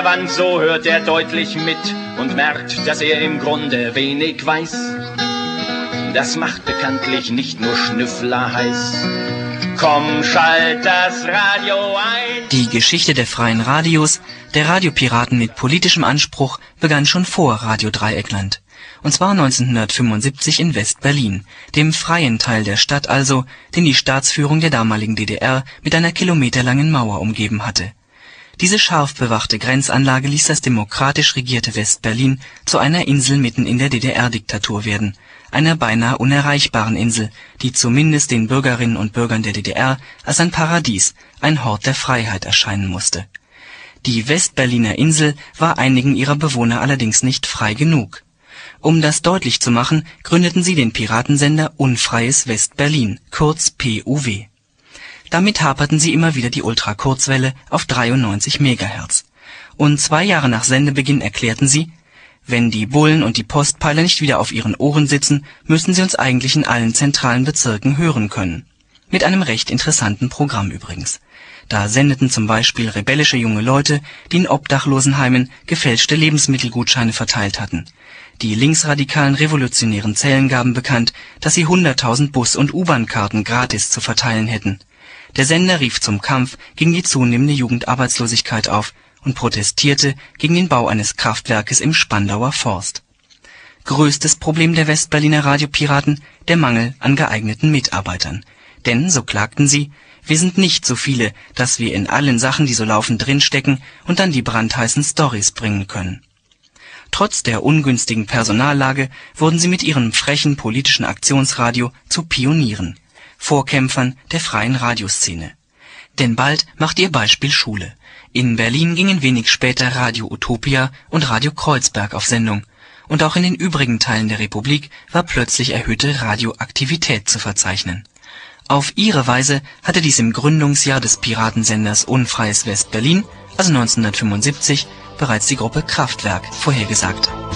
So hört er deutlich mit und merkt, dass er im Grunde wenig weiß. Das macht bekanntlich nicht nur Schnüffler heiß. Komm, schalt das Radio ein. Die Geschichte der freien Radios, der Radiopiraten mit politischem Anspruch, begann schon vor Radio Dreieckland. Und zwar 1975 in West-Berlin, dem freien Teil der Stadt also, den die Staatsführung der damaligen DDR mit einer kilometerlangen Mauer umgeben hatte. Diese scharf bewachte Grenzanlage ließ das demokratisch regierte West-Berlin zu einer Insel mitten in der DDR-Diktatur werden, einer beinahe unerreichbaren Insel, die zumindest den Bürgerinnen und Bürgern der DDR als ein Paradies, ein Hort der Freiheit erscheinen musste. Die West-Berliner Insel war einigen ihrer Bewohner allerdings nicht frei genug. Um das deutlich zu machen, gründeten sie den Piratensender Unfreies West-Berlin, kurz PUW. Damit haperten sie immer wieder die Ultrakurzwelle auf 93 MHz. Und 2 Jahre nach Sendebeginn erklärten sie: Wenn die Bullen und die Postpeiler nicht wieder auf ihren Ohren sitzen, müssen sie uns eigentlich in allen zentralen Bezirken hören können. Mit einem recht interessanten Programm übrigens. Da sendeten zum Beispiel rebellische junge Leute, die in Obdachlosenheimen gefälschte Lebensmittelgutscheine verteilt hatten. Die linksradikalen revolutionären Zellen gaben bekannt, dass sie 100.000 Bus- und U-Bahn-Karten gratis zu verteilen hätten. Der Sender rief zum Kampf gegen die zunehmende Jugendarbeitslosigkeit auf und protestierte gegen den Bau eines Kraftwerkes im Spandauer Forst. Größtes Problem der Westberliner Radiopiraten: der Mangel an geeigneten Mitarbeitern. Denn, so klagten sie, wir sind nicht so viele, dass wir in allen Sachen, die so laufen, drinstecken und dann die brandheißen Storys bringen können. Trotz der ungünstigen Personallage wurden sie mit ihrem frechen politischen Aktionsradio zu Pionieren, Vorkämpfern der freien Radioszene. Denn bald macht ihr Beispiel Schule. In Berlin gingen wenig später Radio Utopia und Radio Kreuzberg auf Sendung. Und auch in den übrigen Teilen der Republik war plötzlich erhöhte Radioaktivität zu verzeichnen. Auf ihre Weise hatte dies im Gründungsjahr des Piratensenders Unfreies West-Berlin, also 1975, bereits die Gruppe Kraftwerk vorhergesagt.